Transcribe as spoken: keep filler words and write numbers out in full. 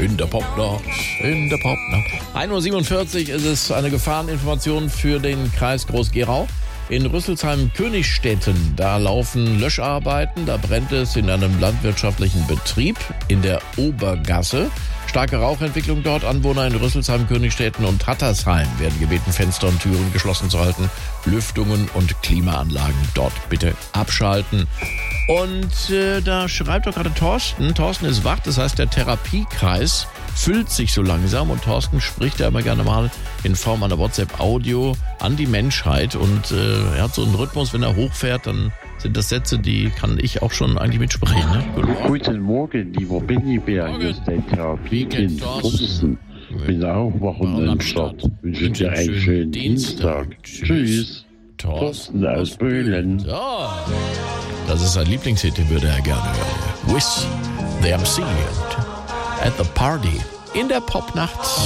In der Popnacht, in der Popnacht. ein Uhr siebenundvierzig ist es, eine Gefahreninformation für den Kreis Groß-Gerau. In Rüsselsheim-Königstetten, da laufen Löscharbeiten, da brennt es in einem landwirtschaftlichen Betrieb in der Obergasse. Starke Rauchentwicklung dort. Anwohner in Rüsselsheim-Königstetten und Hattersheim werden gebeten, Fenster und Türen geschlossen zu halten. Lüftungen und Klimaanlagen dort bitte abschalten. Und äh, da schreibt doch gerade Thorsten. Thorsten ist wach, das heißt, der Therapiekreis füllt sich so langsam. Und Thorsten spricht ja immer gerne mal in Form einer WhatsApp-Audio an die Menschheit. Und äh, er hat so einen Rhythmus, wenn er hochfährt, dann sind das Sätze, die kann ich auch schon eigentlich mitsprechen. Ne? Guten Morgen. Guten Morgen, lieber Bennibär. Hier ist dein Therapiekind Thorsten. Bin auch wach und am Start. Wünsche dir einen schönen Dienstag. Tschüss. Thorsten aus Böhlen. Ja, das ist sein Lieblingshit, den würde er gerne hören. With the M C at the party in der Popnacht.